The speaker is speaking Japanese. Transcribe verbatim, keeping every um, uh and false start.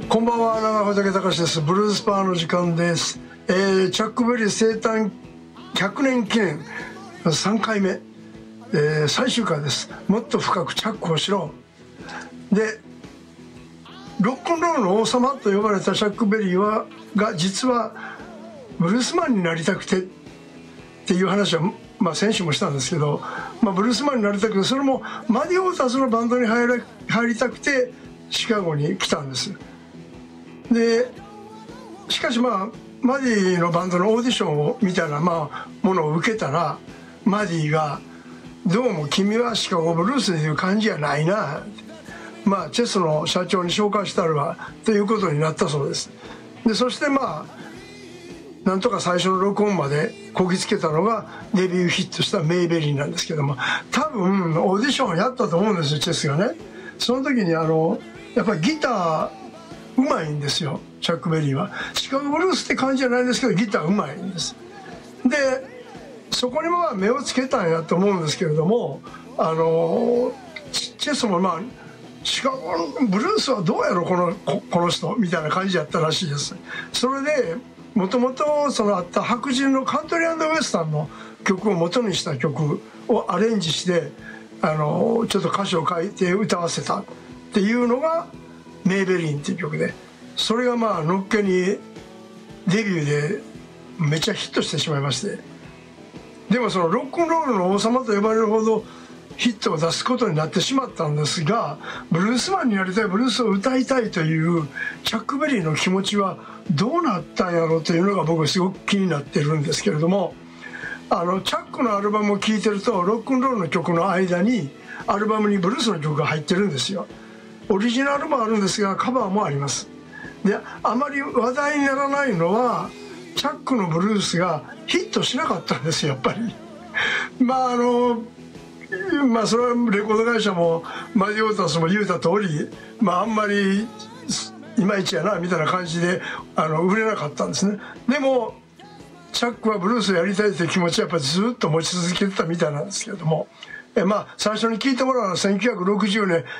こんばんは、長畑隆です。ブルースパーの時間です。えー、チャック・ベリー生誕ひゃくねん記念さんかいめ、えー、最終回です。もっと深くチャックをしろ。で、ロックンロールの王様と呼ばれたチャック・ベリーはが実はブルースマンになりたくてっていう話は、まあ、先週もしたんですけど、まあ、ブルースマンになりたくて、それもマディ・ウォーターズのバンドに入ら入りたくてシカゴに来たんです。でしかしまあマディのバンドのオーディションをみたいな、まあ、ものを受けたら、マディが「どうも君はシカゴブルースでいう感じやないな」まあチェスの社長に紹介したるわということになったそうです。でそしてまあなんとか最初の録音までこぎつけたのがデビューヒットしたメイベリーなんですけども、多分オーディションをやったと思うんですよ、チェスがね。その時にあのやっぱりギターうまいんですよ、チャック・ベリーは。シカゴブルースって感じじゃないんですけど、ギターうまいんです。でそこにまあ目をつけたんやと思うんですけれども、あのチェスもまあシカゴブルースはどうやろこのここの人みたいな感じやったらしいです。それでもともとそのあった白人のカントリー&ウエスタンの曲を元にした曲をアレンジして、あのちょっと歌詞を書いて歌わせたっていうのがメイベリンっていう曲で、それがまあのっけにデビューでめっちゃヒットしてしまいまして、でもそのロックンロールの王様と呼ばれるほどヒットを出すことになってしまったんですが、ブルースマンになりたい、ブルースを歌いたいというチャック・ベリーの気持ちはどうなったんやろうというのが僕はすごく気になってるんですけれども、あのチャックのアルバムを聴いてるとロックンロールの曲の間にアルバムにブルースの曲が入ってるんですよ。オリジナルもあるんですがカバーもあります。であまり話題にならないのはチャックのブルースがヒットしなかったんですよ、やっぱり。まああのまあそれはレコード会社もマディ・ウォーターズも言うた通り、まああんまりいまいちやなみたいな感じであの売れなかったんですね。でもチャックはブルースをやりたいという気持ちはやっぱりずっと持ち続けてたみたいなんですけれども、えまあ最初に聴いてもらうのはせんきゅうひゃくろくじゅうねん